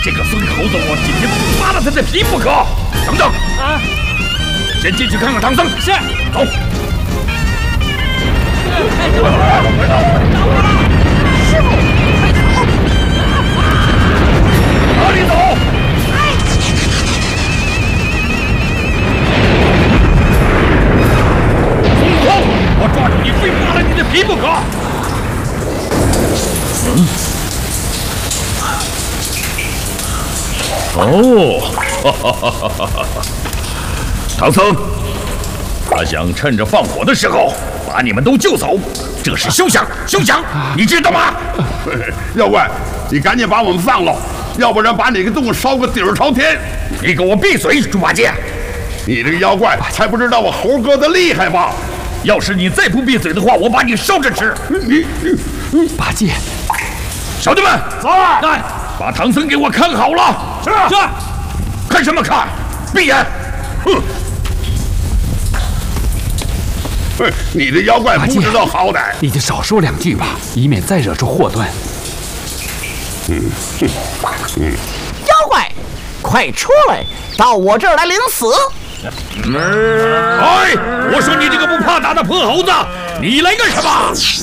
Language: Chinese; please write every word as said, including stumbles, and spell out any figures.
这个孙猴子，我今天不扒了他的皮不可！等等，啊，先进去看看唐僧。是，走。师傅，快走！哪里走？哎！孙悟空，我抓住你，非扒了你的皮不可！嗯。 哦，哈哈哈哈哈哈！唐僧，他想趁着放火的时候把你们都救走，这是休想，休想！你知道吗？ 妖怪，你赶紧把我们放了，要不然把你个洞烧个底儿朝天！ 你给我闭嘴，猪八戒！ 你这个妖怪还不知道我猴哥的厉害吧？ 要是你再不闭嘴的话，我把你烧着吃！ 你你， 八戒， 兄弟们， 走！ 来，把唐僧给我看好了！ 是是， 看什么看？闭眼！哼！ 哼，你这妖怪不知道好歹， 你就少说两句吧，以免再惹出祸端。 嗯哼嗯， 妖怪，快出来，到我这儿来领死！ 哎，我说你这个不怕打的破猴子，你来干什么？